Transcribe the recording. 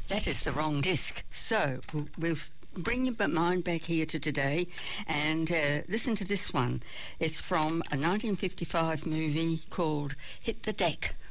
That is the wrong disc. So we'll bring your mind back here to today and listen to this one. It's from a 1955 movie called Hit the Deck.